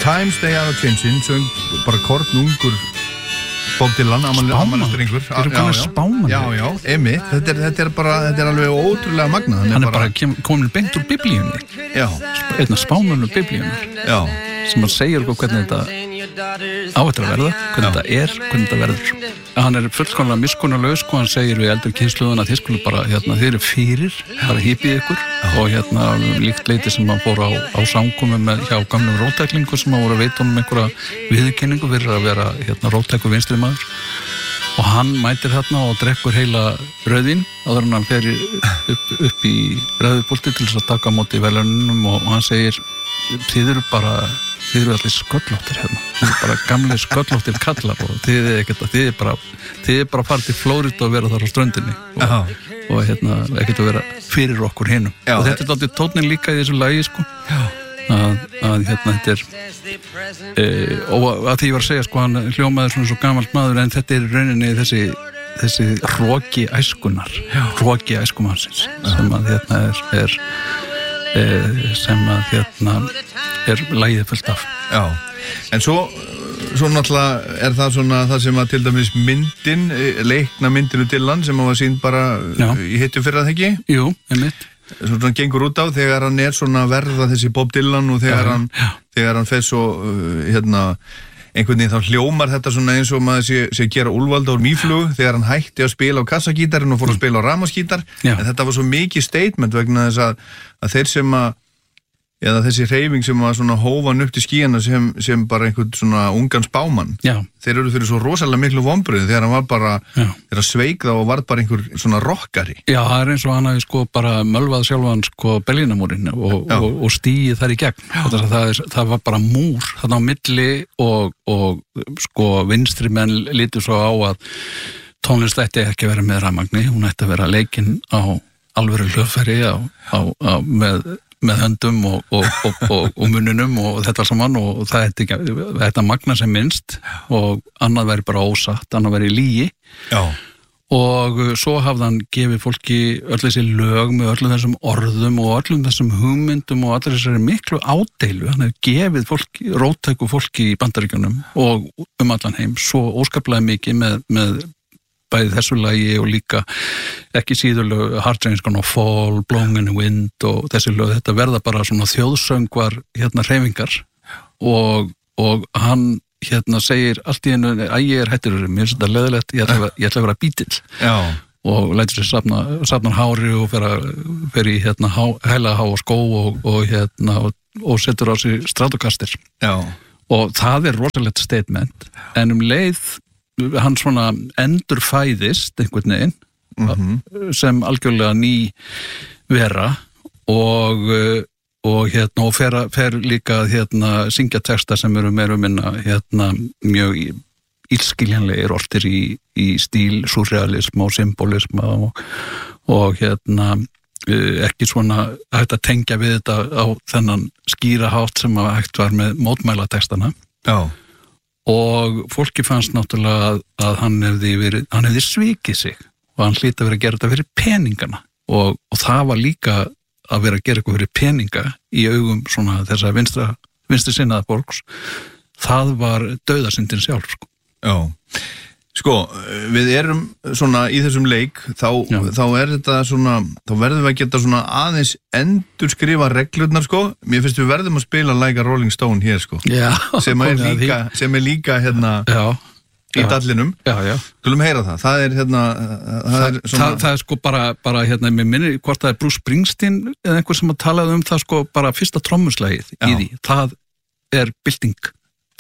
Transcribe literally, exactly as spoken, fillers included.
Times They Are A-Changin' söng bara kornungur Bob Dylan, amalistringur Þeir eru komin spáman Já, já, emi þetta er, þetta er bara, þetta er alveg ótrúlega magnað Hann er, hann er bara, bara komin beint úr biblíunni Já Einn af spámanum biblíunni Já sem hann segir okkur hvernig þetta á þetta að verða, hvernig þetta er, hvernig þetta verður. Hann er fullkomlega miskunnarlaus, sko, hann segir við eldri kynslóðuna að þið skulum bara, hérna, þið eru fyrir, bara hýpið ykkur og hérna líkt leiti sem hann fór á, á samkomu með hjá gamlum róttæklingu sem hann voru að veita honum einhverja viðurkenningu fyrir að vera, hérna, róttækur vinstri maður og hann mætir þarna og drekkur heila rauðvín áður en hann fer upp, upp í rauðupúlti til þess að taka á móti velunum og, og hann segir, þið eru bara þið eru allir sköllóttir hérna þið eru bara gamlega sköllóttir kallar og þið er ekkert að þið er bara þið er bara að fara til Flórída og vera þar á ströndinni og, og hérna ekkert að vera fyrir okkur hinum Já, og þetta er alltaf tónnin líka í þessu lagi sko að, að hérna þetta er e, og að því ég var að segja sko hann hljómaði svona svo gamalt maður en þetta er rauninni þessi þessi hroki æskunar hroki æskumannsins sem að hérna er, er sem að hérna er lagið fullt af Já, en svo svo náttúrulega er það svona það sem að til dæmis myndin leikna myndinu Dylan sem að var sínd bara Já. Í hittu fyrir að það ekki Jú, einmitt Svona gengur út á þegar hann er svona verða þessi Bob Dylan og þegar Já. hann Já. þegar hann fer svo hérna einhvern veginn þá hljómar þetta svona eins og maður sé, sé gera úlvalda úr mýflugu þegar hann hætti að spila á kassagítarinn og fór að spila á rafmagnsgítar en þetta var svo mikið statement vegna þess að, að þeir sem að eða þessi hreyfing sem var svona hófan upp til skíana sem, sem bara einhvern svona ungan spámann Já. Þeir eru fyrir svo rosalega miklu vonbrigði þegar hann var bara þegar hann sveik það og var bara einhver svona rockari Já, það er eins og hann hafi sko bara mölvað sjálfan sko Berlínarmúrinn og, og, og stíið þar í gegn það, er, það var bara múr þarna á milli og, og sko vinstri menn lítu svo á að tónlist ætti ekki að vera með rafmagni, hún ætti að vera leikinn á alvöru hljóðfæri á, á, á, með með höndum og, og, og, og, og mununum og þetta saman og það ætti ekki þetta magna sem minnst og annað væri bara ósatt, annað væri lígi Já. Og svo hafði hann gefið fólki öll þessi lög með öllum þessum orðum og öllum þessum hugmyndum og allir þessari miklu ádeilu hann hefði gefið fólki, róttæku fólki í Bandaríkjunum og um allan heim svo óskaplega mikið með, með bæði þessu lagi og líka ekki síðurlög Hard Rain's Gonna Fall, Blowing in the Wind og þessi lög, þetta verða bara svona þjóðsöngvar hérna hreyfingar og, og hann hérna segir allt í einu að ég er hættur, mér finnst þetta leðilegt ég ætla, ég ætla að vera bítill Já. Og lætur sér safna, safna hári og fer í hérna há, hæla há og skó og, og hérna og, og setur á sig strátukastir Já. Og það er rosalegt statement en um leið hann svona endurfæðist einhvern veginn mm-hmm. sem algjörlega ný vera og, og hérna og fer, fer líka hérna syngja texta sem eru meira minna hérna mjög illskiljanlegir ortir í, í stíl surrealism og symbolism og, og hérna ekki svona hægt að tengja við þetta á þennan skýra hátt sem að hægt var með mótmælatextana Já og fólki fannst náttúrulega að, að hann hefði verið, hann hefði svikið sig og hann hlýtt að vera að gera þetta fyrir peningana og, og það var líka að vera að gera eitthvað fyrir peninga í augum svona þessa vinstra, vinstri sinnaða fólks það var dauðasyndin sjálf sko. Já, sko við erum svona í þessum leik þá, þá er þetta svona þá verðum við að geta svona aðeins endur skrifa reglurnar sko mér finnst við verðum að spila Like a Rolling Stone hér sko já, sem, er líka, sem er líka hérna já, í dallinum skulum heyra það, það er hérna það, það, er, svona... það, það er sko bara, bara hérna mér minnir hvort það er Bruce Springsteen eða einhver sem að talaði um það sko bara fyrsta trommuslægið í því, það er bylting